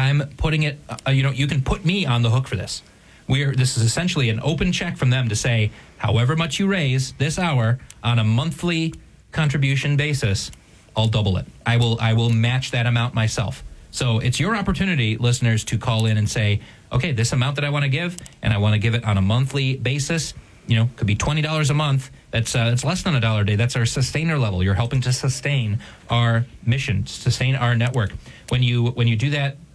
I'm putting it, you can put me on the hook for this. This is essentially an open check from them to say, however much you raise this hour on a monthly contribution basis, I'll double it. I will match that amount myself. So it's your opportunity, listeners, to call in and say, okay, this amount that I want to give, and I want to give it on a monthly basis, could be $20 a month. That's less than $1 a day. That's our sustainer level. You're helping to sustain our mission, sustain our network. When you do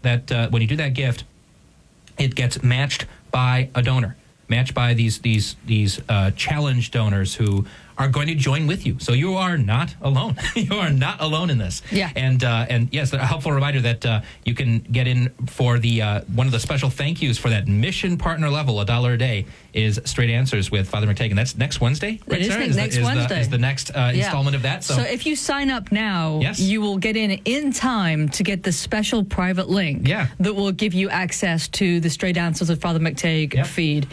that gift, it gets matched by a donor, matched by these challenge donors who are going to join with you. So you are not alone. You are not alone in this. Yeah. And yes, a helpful reminder that you can get in for the one of the special thank yous for that mission partner level, $1 a day, is Straight Answers with Father McTague. And that's next Wednesday, right, it is Sarah? next Wednesday. Is the next installment of that. So if you sign up now, yes, you will get in time to get the special private link that will give you access to the Straight Answers with Father McTague feed.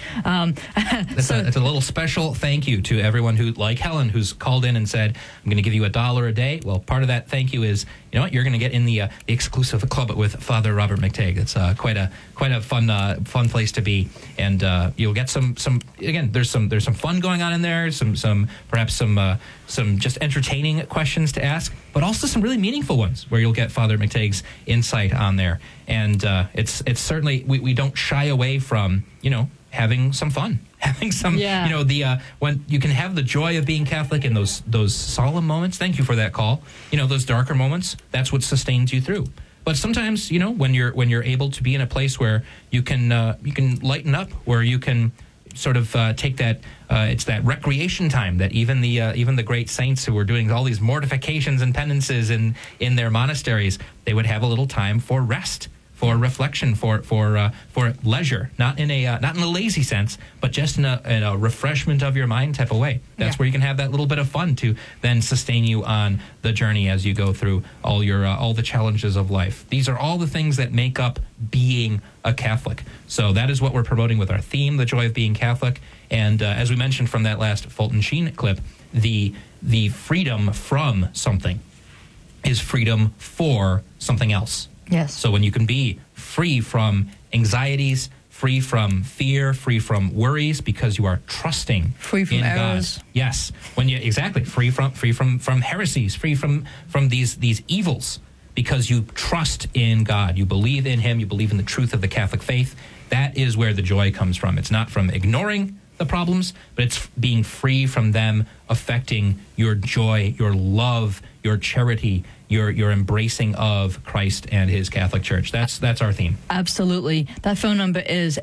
It's a little special thank you to everyone who, like Helen, who's called in and said, I'm going to give you $1 a day. Well, part of that thank you is, you're going to get in the exclusive club with Father Robert McTague. It's quite a fun place to be, and you'll get some again. There's some fun going on in there. Perhaps some just entertaining questions to ask, but also some really meaningful ones where you'll get Father McTague's insight on there. And it's certainly we don't shy away from having some fun. Having some, when you can have the joy of being Catholic in those solemn moments. Thank you for that call. Those darker moments. That's what sustains you through. But sometimes, when you're able to be in a place where you can lighten up, where you can sort of take that. It's that recreation time that even the great saints who were doing all these mortifications and penances in their monasteries, they would have a little time for rest, for reflection, for leisure, not in a lazy sense, but just in a refreshment of your mind type of way. That's where you can have that little bit of fun to then sustain you on the journey as you go through all the challenges of life. These are all the things that make up being a Catholic. So that is what we're promoting with our theme, the joy of being Catholic. And as we mentioned from that last Fulton Sheen clip, the freedom from something is freedom for something else. Yes. So when you can be free from anxieties, free from fear, free from worries, because you are trusting free from in errors. God. Yes. When you free from heresies, free from these evils, because you trust in God. You believe in Him, you believe in the truth of the Catholic faith. That is where the joy comes from. It's not from ignoring the problems, but it's being free from them affecting your joy, your love, your charity, your embracing of Christ and His Catholic Church. That's our theme. Absolutely. That phone number is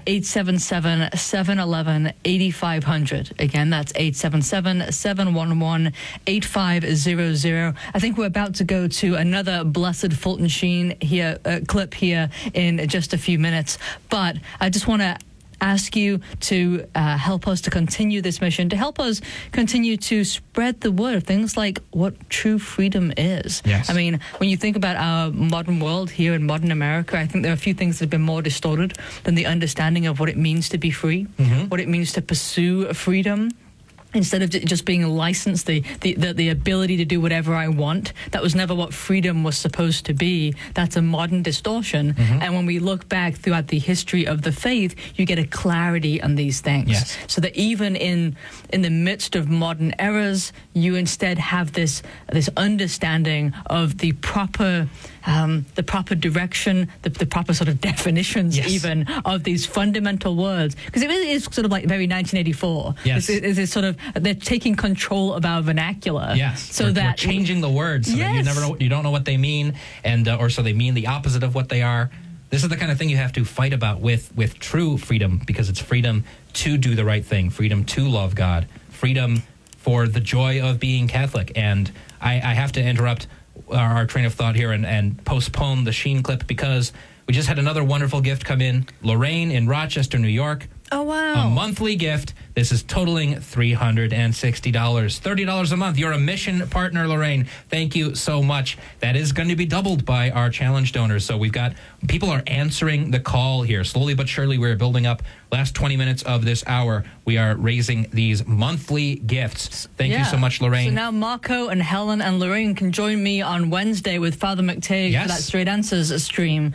877-711-8500. Again, that's 877-711-8500. I think we're about to go to another Blessed Fulton Sheen clip here in just a few minutes. But I just want to ask you to help us to continue this mission, to help us continue to spread the word of things like what true freedom is. Yes. I mean, when you think about our modern world here in modern America, I think there are a few things that have been more distorted than the understanding of what it means to be free, what it means to pursue freedom. Instead of just being licensed, the ability to do whatever I want, that was never what freedom was supposed to be. That's a modern distortion. And when we look back throughout the history of the faith, you get a clarity on these things. Yes. So that even in the midst of modern errors, you instead have this understanding of the proper direction, the proper sort of definitions even of these fundamental words. Because it really is sort of like very 1984. Yes. It's sort of, they're taking control of our vernacular. Yes. So we're changing the words so that you don't know what they mean, and or so they mean the opposite of what they are. This is the kind of thing you have to fight about with true freedom, because it's freedom to do the right thing, freedom to love God, freedom for the joy of being Catholic. And I have to interrupt our train of thought here and postpone the Sheen clip, because we just had another wonderful gift come in. Lorraine in Rochester, New York. Oh, wow. A monthly gift. This is totaling $360. $30 a month. You're a mission partner, Lorraine. Thank you so much. That is going to be doubled by our challenge donors. So people are answering the call here. Slowly but surely, we're building up. Last 20 minutes of this hour, we are raising these monthly gifts. Thank you so much, Lorraine. So now Marco and Helen and Lorraine can join me on Wednesday with Father McTague for that Straight Answers stream.